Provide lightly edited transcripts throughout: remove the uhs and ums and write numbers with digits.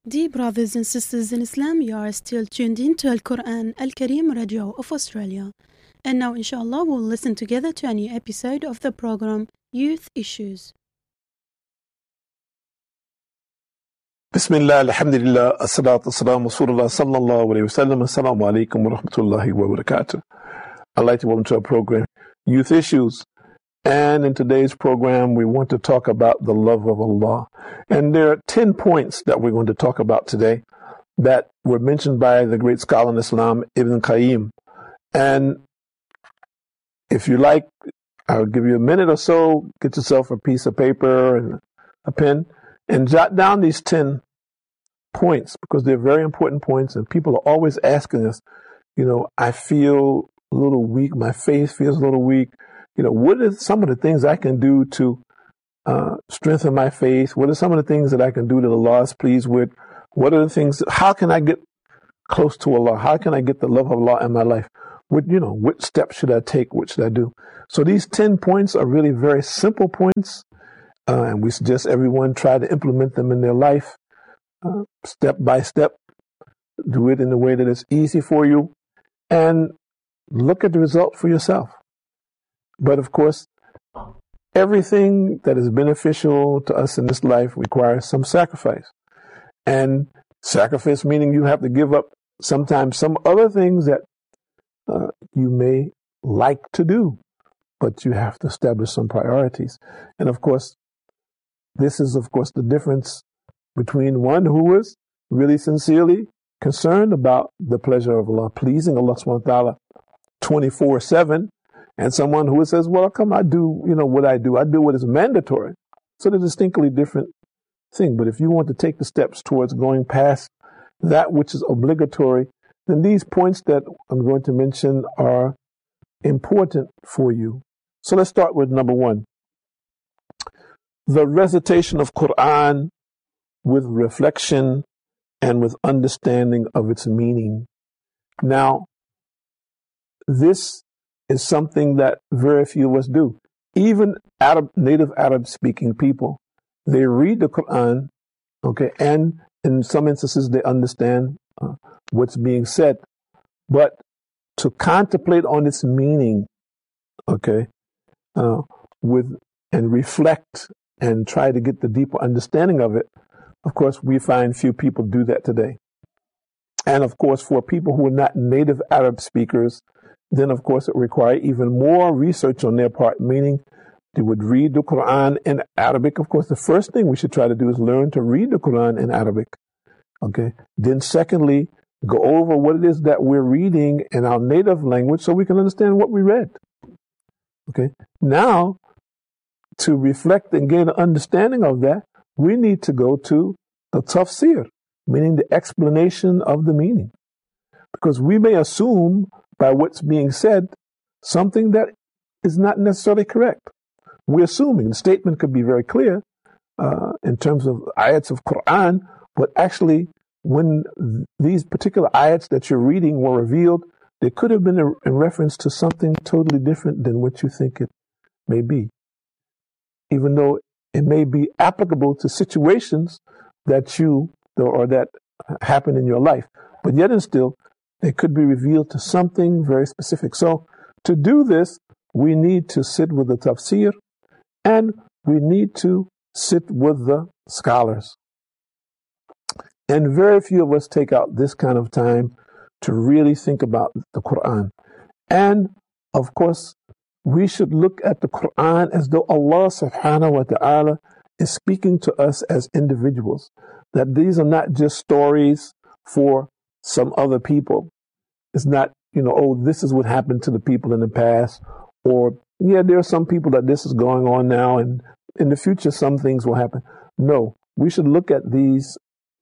Dear brothers and sisters in Islam, you are still tuned in to Al Quran Al Kareem Radio of Australia. And now, inshallah, we'll listen together to a new episode of the program Youth Issues. Bismillah, alhamdulillah, as-salatu as-salamu rasulullah sallallahu alayhi wa sallam, assalamu alaikum wa rahmatullahi wa barakatuh. I'd like to welcome to our program, Youth Issues. And in today's program, we want to talk about the love of Allah. And there are 10 points that we're going to talk about today that were mentioned by the great scholar in Islam, Ibn Qayyim. And if you like, I'll give you a minute or so, get yourself a piece of paper and a pen, and jot down these 10 points, because they're very important points, and people are always asking us, I feel a little weak, my faith feels a little weak. What are some of the things I can do to strengthen my faith? What are some of the things that I can do that Allah is pleased with? What are the things, how can I get close to Allah? How can I get the love of Allah in my life? What steps should I take? What should I do? So these 10 points are really very simple points, and we suggest everyone try to implement them in their life, step by step. Do it in a way that is easy for you, and look at the result for yourself. But of course, everything that is beneficial to us in this life requires some sacrifice. And sacrifice meaning you have to give up sometimes some other things that you may like to do, but you have to establish some priorities. And of course, this is, of course, the difference between one who is really sincerely concerned about the pleasure of Allah, pleasing Allah subhanahu wa ta'ala 24/7, and someone who says, well, come, I do, what I do what is mandatory. So they're a distinctly different thing. But if you want to take the steps towards going past that which is obligatory, then these points that I'm going to mention are important for you. So let's start with number 1. The recitation of Quran with reflection and with understanding of its meaning. Now, this is something that very few of us do. Even native Arab-speaking people, they read the Quran, and in some instances they understand what's being said, but to contemplate on its meaning, and reflect and try to get the deeper understanding of it, of course, we find few people do that today. And of course, for people who are not native Arab speakers, then of course it requires even more research on their part, meaning they would read the Quran in Arabic. Of course, the first thing we should try to do is learn to read the Quran in Arabic. Then secondly, go over what it is that we're reading in our native language so we can understand what we read. Now, to reflect and gain an understanding of that, we need to go to the tafsir, meaning the explanation of the meaning. Because we may assume by what's being said something that is not necessarily correct. We're assuming. The statement could be very clear in terms of ayats of Quran, but actually when these particular ayats that you're reading were revealed, they could have been in reference to something totally different than what you think it may be. Even though it may be applicable to situations that that happen in your life, but yet and still, they could be revealed to something very specific. So to do this, we need to sit with the tafsir, and we need to sit with the scholars. And very few of us take out this kind of time to really think about the Quran. And of course, we should look at the Quran as though Allah subhanahu wa ta'ala is speaking to us as individuals. That these are not just stories for some other people. It's not, this is what happened to the people in the past, or, there are some people that this is going on now, and in the future some things will happen. No, we should look at these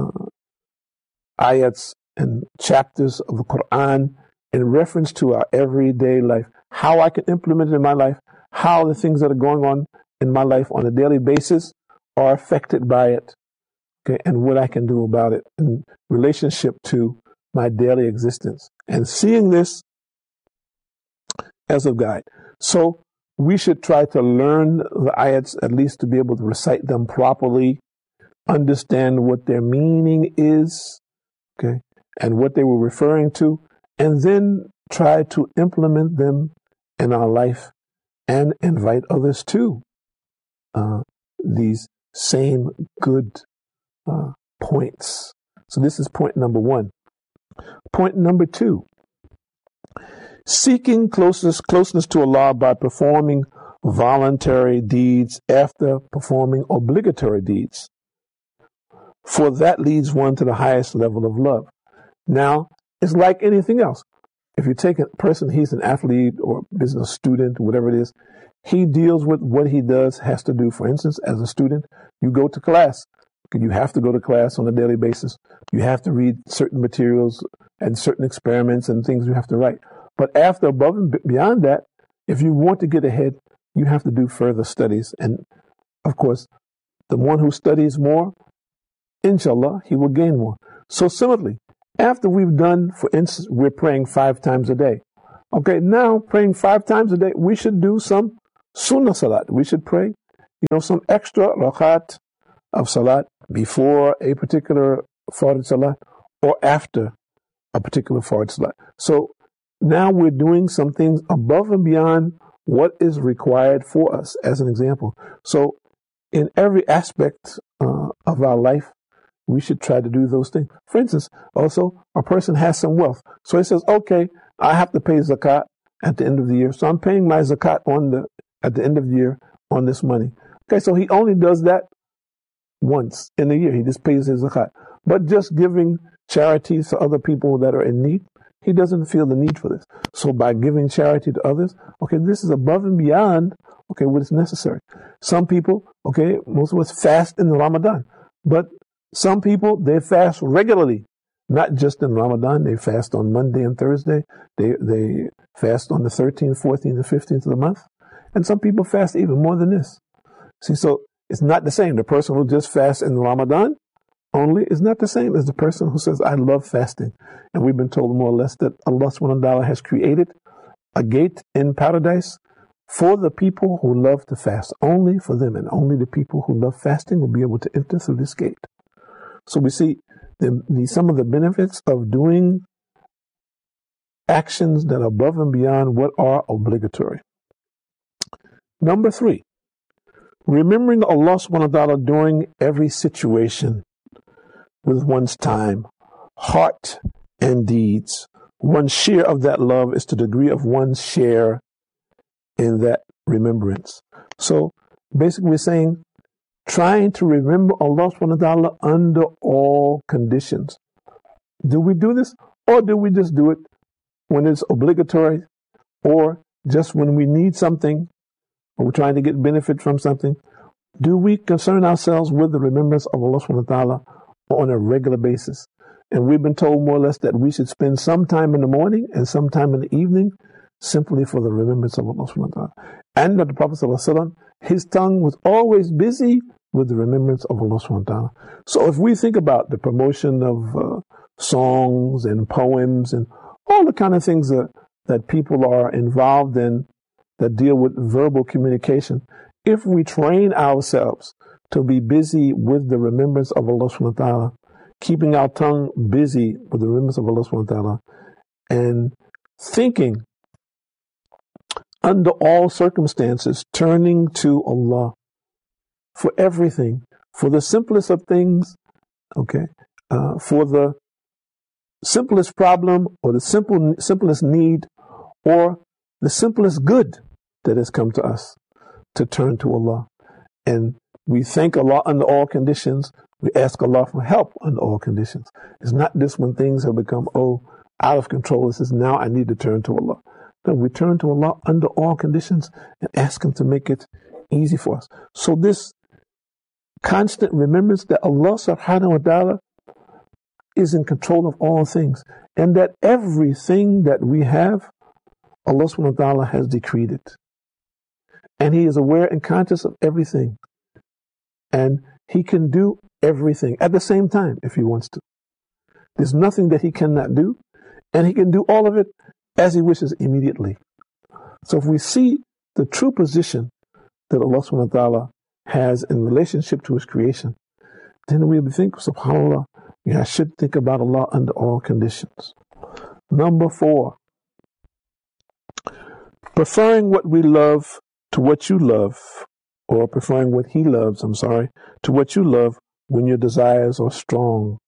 ayats and chapters of the Quran in reference to our everyday life, how I can implement it in my life, how the things that are going on in my life on a daily basis are affected by it, and what I can do about it in relationship to my daily existence, and seeing this as a guide. So we should try to learn the ayats, at least to be able to recite them properly, understand what their meaning is, okay, and what they were referring to, and then try to implement them in our life and invite others to these same good points. So this is point number one. Point number two, seeking closeness to Allah by performing voluntary deeds after performing obligatory deeds. For that leads one to the highest level of love. Now, it's like anything else. If you take a person, he's an athlete or business student, whatever it is, he deals with what he does, has to do. For instance, as a student, you go to class. You have to go to class on a daily basis. You have to read certain materials and certain experiments and things you have to write. But after, above and beyond that, if you want to get ahead, you have to do further studies. And of course, the one who studies more, inshallah, he will gain more. So similarly, after we've done, for instance, we're praying 5 times a day. Okay, now praying 5 times a day, we should do some sunnah salat. We should pray, some extra rakat of salat before a particular fard salat or after a particular fard salat. So now we're doing some things above and beyond what is required for us, as an example. So in every aspect of our life, we should try to do those things. For instance, also, a person has some wealth. So he says, okay, I have to pay zakat at the end of the year. So I'm paying my zakat at the end of the year on this money. Okay, so he only does that once in a year. He just pays his zakat. But just giving charities to other people that are in need, he doesn't feel the need for this. So by giving charity to others, okay, this is above and beyond, okay, what is necessary. Some people, okay, most of us fast in Ramadan. But some people, they fast regularly, not just in Ramadan. They fast on Monday and Thursday. They fast on the 13th, 14th, and 15th of the month. And some people fast even more than this. See, so it's not the same. The person who just fasts in Ramadan only is not the same as the person who says, I love fasting. And we've been told more or less that Allah subhanahu wa ta'ala has created a gate in paradise for the people who love to fast. Only for them, and only the people who love fasting will be able to enter through this gate. So we see some of the benefits of doing actions that are above and beyond what are obligatory. Number 3, remembering Allah subhanahu wa ta'ala during every situation with one's time, heart, and deeds. One's share of that love is the degree of one's share in that remembrance. So basically we're saying, trying to remember Allah subhanahu wa ta'ala under all conditions. Do we do this, or do we just do it when it's obligatory, or just when we need something, or we're trying to get benefit from something? Do we concern ourselves with the remembrance of Allah subhanahu wa ta'ala on a regular basis? And we've been told more or less that we should spend some time in the morning and some time in the evening simply for the remembrance of Allah subhanahu wa ta'ala. And that the Prophet sallallahu alaihi wasallam, his tongue was always busy with the remembrance of Allah subhanahu wa ta'ala. So if we think about the promotion of songs and poems and all the kind of things that people are involved in that deal with verbal communication, if we train ourselves to be busy with the remembrance of Allah subhanahu wa ta'ala, keeping our tongue busy with the remembrance of Allah subhanahu wa ta'ala, and thinking under all circumstances, turning to Allah for everything, for the simplest of things, okay, for the simplest problem or the simplest need or the simplest good that has come to us, to turn to Allah. And we thank Allah under all conditions. We ask Allah for help under all conditions. It's not just when things have become, out of control. It says, now I need to turn to Allah. No, we turn to Allah under all conditions and ask Him to make it easy for us. So this constant remembrance that Allah subhanahu wa ta'ala is in control of all things, and that everything that we have, Allah subhanahu wa ta'ala has decreed it. And He is aware and conscious of everything. And He can do everything at the same time if He wants to. There's nothing that He cannot do, and He can do all of it as He wishes immediately. So if we see the true position that Allah subhanahu wa ta'ala has in relationship to His creation, then we think, subhanAllah, I should think about Allah under all conditions. Number 4, preferring what we love to what you love, or preferring what he loves, to what you love when your desires are strong.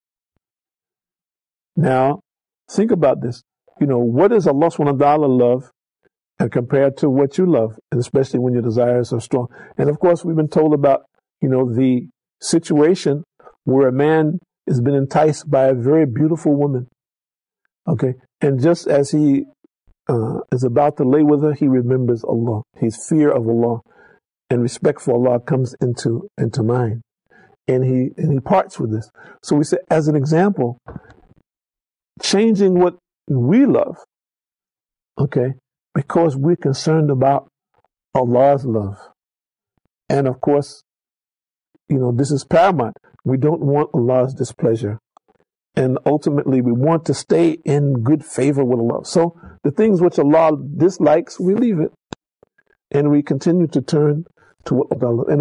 Now, think about this. What does Allah subhanahu wa ta'ala love and compared to what you love, and especially when your desires are strong? And of course, we've been told about, the situation where a man has been enticed by a very beautiful woman. Okay. And just as he is about to lay with her, he remembers Allah. His fear of Allah and respect for Allah comes into mind. And he parts with this. So we say, as an example, changing what we love, okay, because we're concerned about Allah's love. And of course, this is paramount. We don't want Allah's displeasure. And ultimately, we want to stay in good favor with Allah. So the things which Allah dislikes, we leave it. And we continue to turn to what Allah loves.